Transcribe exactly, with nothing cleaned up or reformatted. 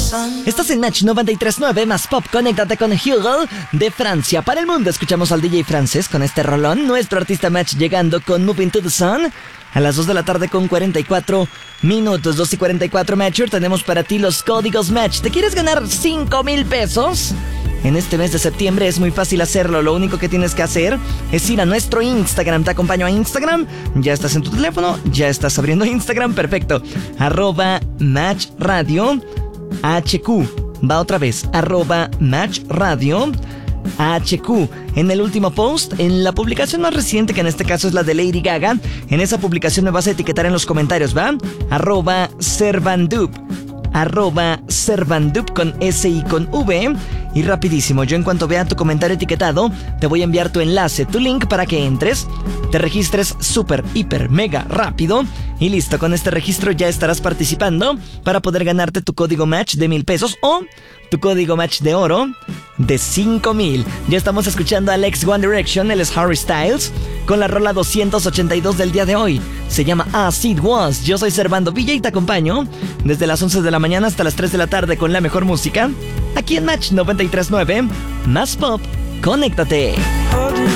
Estás en Match noventa y tres punto nueve más Pop. Conéctate con Hugo de Francia para el mundo. Escuchamos al D J francés con este rolón. Nuestro artista Match llegando con Moving to the Sun a las dos de la tarde con cuarenta y cuatro minutos. dos y cuarenta y cuatro, Matcher. Tenemos para ti los códigos Match. ¿Te quieres ganar cinco mil pesos? En este mes de septiembre es muy fácil hacerlo. Lo único que tienes que hacer es ir a nuestro Instagram. Te acompaño a Instagram. Ya estás en tu teléfono. Ya estás abriendo Instagram. Perfecto. Arroba Match Radio H Q. Va otra vez. Arroba Match Radio H Q. En el último post, en la publicación más reciente, que en este caso es la de Lady Gaga, en esa publicación me vas a etiquetar en los comentarios, ¿va? Arroba Servandup. Arroba Servandup con S y con V. Y rapidísimo, yo en cuanto vea tu comentario etiquetado, te voy a enviar tu enlace, tu link para que entres, te registres súper, hiper, mega rápido. Y listo, con este registro ya estarás participando para poder ganarte tu código Match de mil pesos o tu código Match de oro de cinco mil. Ya estamos escuchando a Alex One Direction, él es Harry Styles, con la rola doscientos ochenta y dos del día de hoy. Se llama As It Was. Yo soy Servando Villa y te acompaño desde las once de la mañana hasta las tres de la tarde con la mejor música, aquí en Match noventa y tres punto nueve, más Pop. Conéctate.